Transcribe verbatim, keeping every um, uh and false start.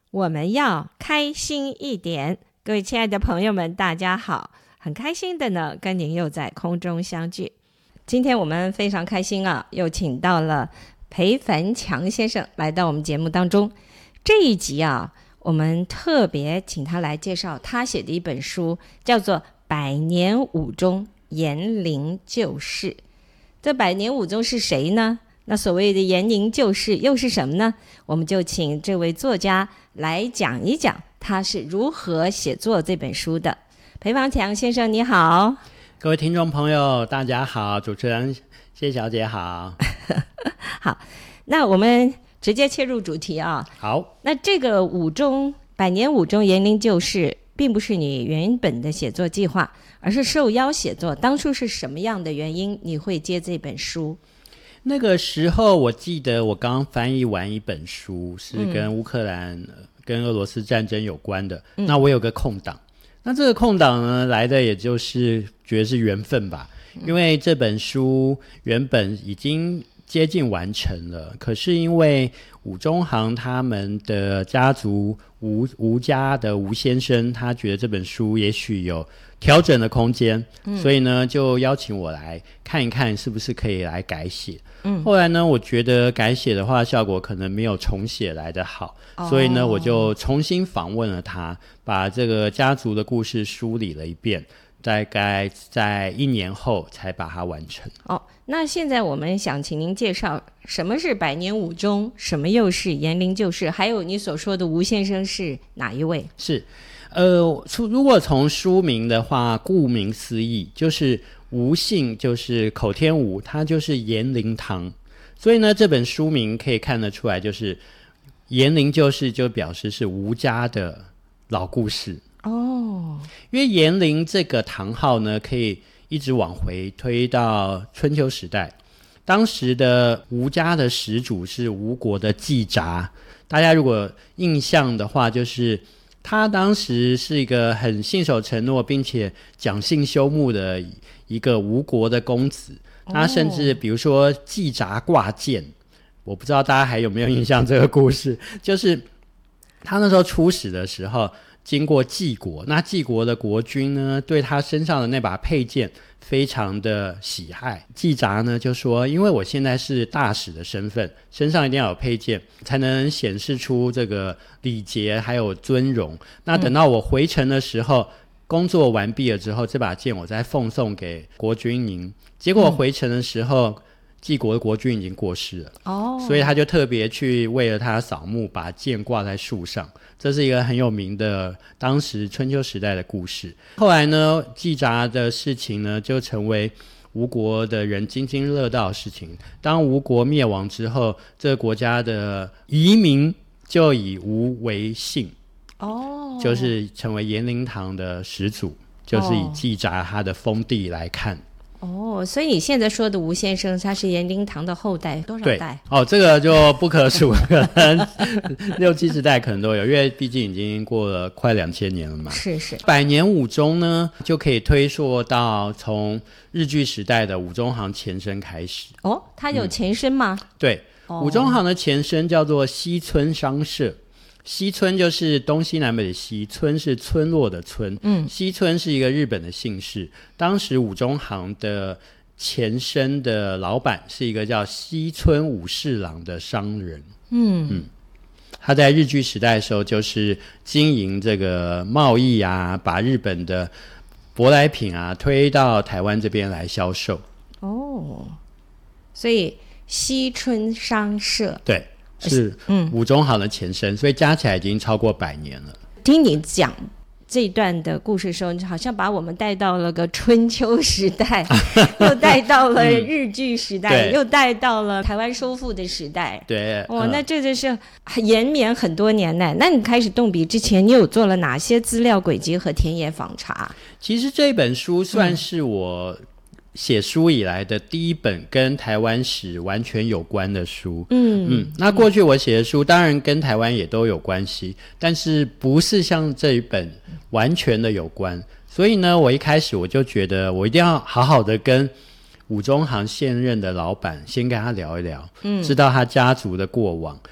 我们要开心一点。各位亲爱的朋友们，大家好，很开心的呢，跟您又在空中相聚。今天我们非常开心啊，又请到了裴凡强先生来到我们节目当中。这一集啊，我们特别请他来介绍他写的一本书，叫做《百年武宗延龄旧事》。这百年武宗是谁呢？那所谓的延龄旧事又是什么呢？我们就请这位作家来讲一讲他是如何写作这本书的。裴凡强先生你好。 各位听众朋友大家好，主持人谢小姐好。 好，那我们直接切入主题啊。 好， 那这个武宗百年武宗延龄旧事并不是你原本的写作计划，而是受邀写作。当初是什么样的原因你会接这本书？ 那个时候我记得我刚翻译完一本书，是跟乌克兰、嗯、跟俄罗斯战争有关的、嗯、那我有个空档，那这个空档呢来的也就是觉得是缘分吧、嗯、因为这本书原本已经接近完成了，可是因为伍中航他们的家族吴吴家的吴先生，他觉得这本书也许有调整的空间、嗯、所以呢就邀请我来看一看是不是可以来改写、嗯、后来呢我觉得改写的话效果可能没有重写来得好、哦、所以呢我就重新访问了他，把这个家族的故事梳理了一遍，大概在一年后才把它完成。 哦，那现在我们想请您介绍什么是百年武宗，什么又是延龄旧事，还有你所说的吴先生是哪一位？ 是呃，如果从书名的话，顾名思义就是吴姓，就是口天吴，他就是延龄堂，所以呢这本书名可以看得出来，就是延龄旧事就表示是吴家的老故事哦。因为延龄这个堂号呢可以一直往回推到春秋时代，当时的吴家的始祖是吴国的季札，大家如果印象的话，就是他当时是一个很信守承诺并且讲信修睦的一个吴国的公子，他甚至比如说季札挂剑，我不知道大家还有没有印象这个故事，就是他那时候出使的时候经过晋国，那晋国的国君呢对他身上的那把佩剑非常的喜爱，季札呢就说，因为我现在是大使的身份，身上一定要有佩剑才能显示出这个礼节还有尊荣，那等到我回城的时候、嗯、工作完毕了之后，这把剑我再奉送给国君您。结果回城的时候、嗯晋国的国君已经过世了、哦、所以他就特别去为了他扫墓，把剑挂在树上，这是一个很有名的当时春秋时代的故事。后来呢季札的事情呢就成为吴国的人津津乐道的事情，当吴国灭亡之后，这个国家的移民就以吴为姓、哦、就是成为延龄堂的始祖，就是以季札他的封地来看。 哦，所以你现在说的吴先生他是延龄堂的后代，多少代？ 哦，这个就不可数，可能六七十代可能都有，因为毕竟已经过了快两千年了嘛。 是是。 百年武宗呢，就可以推溯到从日据时代的武宗行前身开始。 哦，它有前身吗？ 嗯、对、哦，武宗行的前身叫做西村商社。西村就是东西南北的西，村是村落的村。嗯，西村是一个日本的姓氏。当时武宗行的前身的老板是一个叫西村武士郎的商人。嗯嗯，他在日据时代的时候就是经营这个贸易啊，把日本的舶来品啊推到台湾这边来销售。 哦，所以西村商社对。是武宗行的前身、嗯、所以加起来已经超过百年了。 听你讲这一段的故事的时候，你好像把我们带到了个春秋时代又带到了日据时代、嗯、又带到了台湾收复的时代。 对， 哇、哦嗯，那这就是延绵很多年呢。那你开始动笔之前，你有做了哪些资料轨迹和田野访查？ 其实这本书算是我、嗯写书以来的第一本跟台湾史完全有关的书。嗯嗯，那过去我写的书当然跟台湾也都有关系，但是不是像这一本完全的有关。所以呢，我一开始我就觉得我一定要好好的跟武宗行现任的老板先跟他聊一聊、嗯、知道他家族的过往，